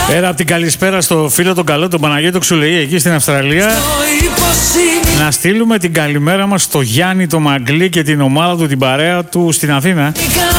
Πέρα από την καλησπέρα στο φίλο τον καλό, τον Παναγιώτο Ξουλεή, εκεί στην Αυστραλία, να στείλουμε την καλημέρα μας στο Γιάννη το Μαγκλή και την ομάδα του, την παρέα του στην Αθήνα.